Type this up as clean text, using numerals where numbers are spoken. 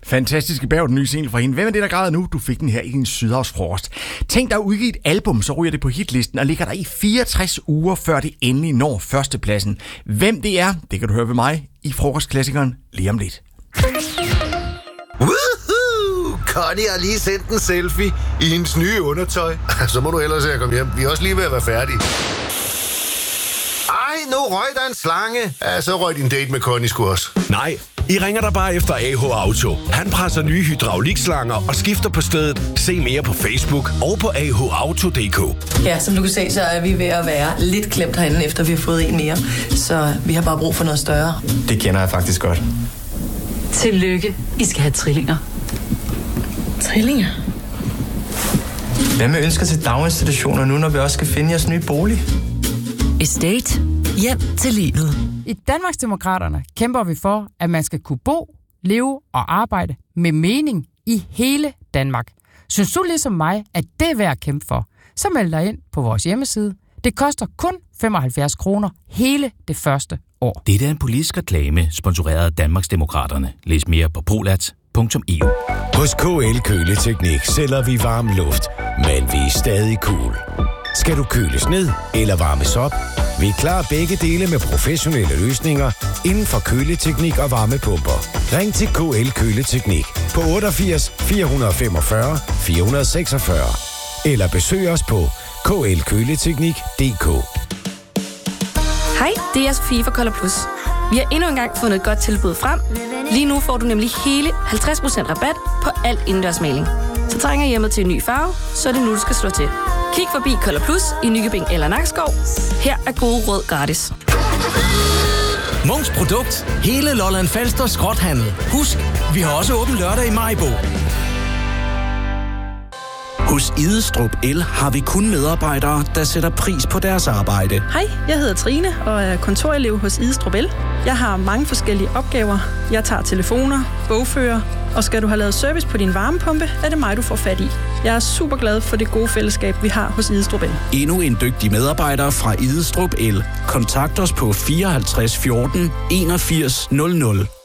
Fantastiske Bjerg, den nye single fra hende. Hvem er det, der græder nu? Du fik den her i din Sydhavsfrokost. Tænk dig at udgive et album, så ryger det på hitlisten og ligger der i 64 uger, før det endelig når førstepladsen. Hvem det er, det kan du høre ved mig i Frokostklassikeren lige om lidt. Woohoo! Connie har lige sendt en selfie i hendes nye undertøj. Så må du ellers se at komme hjem. Vi er også lige ved at være færdige. Ej, nu røg der en slange. Ja, så røg din date med Connie sgu også. Nej, I ringer der bare efter AH Auto. Han presser nye hydraulikslanger og skifter på stedet. Se mere på Facebook og på ahauto.dk. Ja, som du kan se, så er vi ved at være lidt klemt herinde, efter vi har fået en mere. Så vi har bare brug for noget større. Det kender jeg faktisk godt. Tillykke. I skal have trillinger. Trillinger? Hvad med ønsker til daginstitutioner nu, når vi også skal finde jeres nye bolig? Estate. Hjem til livet. I Danmarksdemokraterne kæmper vi for, at man skal kunne bo, leve og arbejde med mening i hele Danmark. Synes du ligesom mig, at det er værd at kæmpe for? Så meld dig ind på vores hjemmeside. Det koster kun 75 kroner hele det første år. Dette er en politisk reklame, sponsoreret af Danmarksdemokraterne. Læs mere på polats.eu. Hos KL Køleteknik sælger vi varm luft, men vi er stadig cool. Skal du køles ned eller varmes op? Vi klarer begge dele med professionelle løsninger inden for køleteknik og varmepumper. Ring til KL Køleteknik på 88 445 446 eller besøg os på klkøleteknik.dk. Hej, det er Sofie fra Color Plus. Vi har endnu engang fundet et godt tilbud frem. Lige nu får du nemlig hele 50% rabat på alt indendørsmaling. Så trænger hjemmet til en ny farve, så er det nu, du skal slå til. Kig forbi Color Plus i Nykøbing eller Nakskov. Her er gode råd gratis. Munks Produkt. Hele Lolland Falster skrothandel. Husk, vi har også åben lørdag i Maribo. Hos Idestrup El har vi kun medarbejdere, der sætter pris på deres arbejde. Hej, jeg hedder Trine og er kontorelev hos Idestrup El. Jeg har mange forskellige opgaver. Jeg tager telefoner, bogfører, og skal du have lavet service på din varmepumpe, er det mig, du får fat i. Jeg er super glad for det gode fællesskab, vi har hos Idestrup El. Endnu en dygtig medarbejder fra Idestrup El. Kontakt os på 54 14 81 00.